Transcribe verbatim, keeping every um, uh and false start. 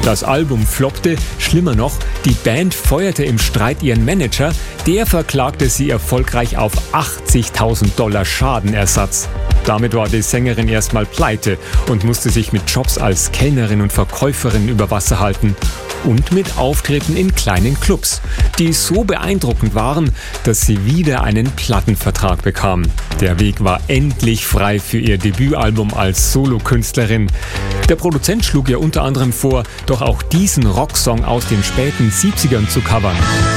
Das Album floppte, schlimmer noch, die Band feuerte im Streit ihren Manager, der verklagte sie erfolgreich auf achtzigtausend Dollar Schadenersatz. Damit war die Sängerin erstmal pleite und musste sich mit Jobs als Kellnerin und Verkäuferin über Wasser halten. Und mit Auftritten in kleinen Clubs, die so beeindruckend waren, dass sie wieder einen Plattenvertrag bekam. Der Weg war endlich frei für ihr Debütalbum als Solokünstlerin. Der Produzent schlug ihr unter anderem vor, doch auch diesen Rocksong aus den späten siebzigern zu covern.